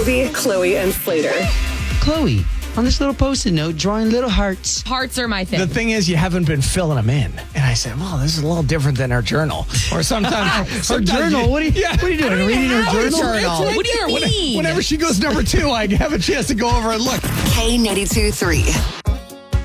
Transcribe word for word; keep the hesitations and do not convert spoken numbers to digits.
Obie, Chloe, and Slater. Chloe, on this little post-it note, drawing little hearts. Hearts are my thing. The thing is, you haven't been filling them in. And I said, well, this is a little different than our journal. Or sometimes... Her sometimes journal? you- What are you, yeah. what are you doing? Reading her journal? Journal. What do you When- mean? Whenever she goes number two, I have a chance to go over and look. K ninety-two three.